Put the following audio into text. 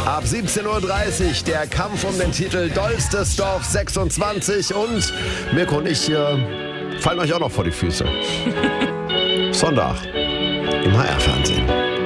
Ab 17:30 Uhr der Kampf um den Titel Dollstes Dorf 26 und Mirko und ich fallen euch auch noch vor die Füße. Sonntag im HR-Fernsehen.